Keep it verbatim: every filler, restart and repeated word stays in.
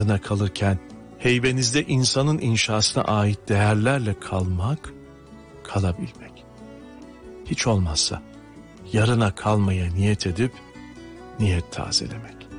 yarına kalırken heybenizde insanın inşasına ait değerlerle kalmak, kalabilmek. Hiç olmazsa yarına kalmaya niyet edip niyet tazelemek.